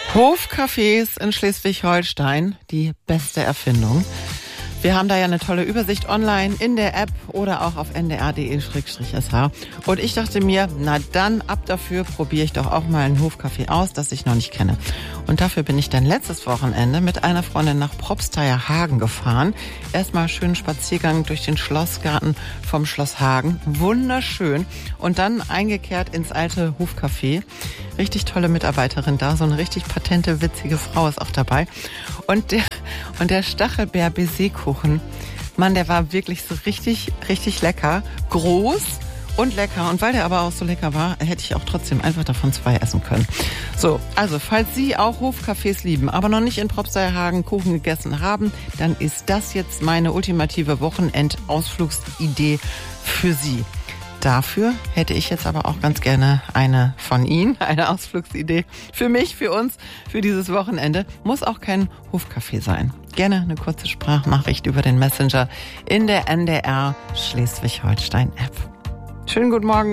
Hofcafés in Schleswig-Holstein, die beste Erfindung. Wir haben da ja eine tolle Übersicht online in der App oder auch auf ndr.de/sh. Und ich dachte mir, na dann ab dafür, probiere ich doch auch mal ein Hofcafé aus, das ich noch nicht kenne. Und dafür bin ich dann letztes Wochenende mit einer Freundin nach Propsteierhagen gefahren. Erstmal schönen Spaziergang durch den Schlossgarten vom Schloss Hagen. Wunderschön. Und dann eingekehrt ins alte Hofcafé. Richtig tolle Mitarbeiterin da, so eine richtig patente, witzige Frau ist auch dabei. Und der Stachelbeer-Baiser-Kuchen, Mann, der war wirklich so richtig, richtig lecker, groß und lecker. Und weil der aber auch so lecker war, hätte ich auch trotzdem einfach davon 2 essen können. So, also falls Sie auch Hofcafés lieben, aber noch nicht in Propsteierhagen Kuchen gegessen haben, dann ist das jetzt meine ultimative Wochenendausflugsidee für Sie. Dafür hätte ich jetzt aber auch ganz gerne eine von Ihnen, eine Ausflugsidee für mich, für uns, für dieses Wochenende. Muss auch kein Hofcafé sein. Gerne eine kurze Sprachnachricht über den Messenger in der NDR Schleswig-Holstein App. Schönen guten Morgen.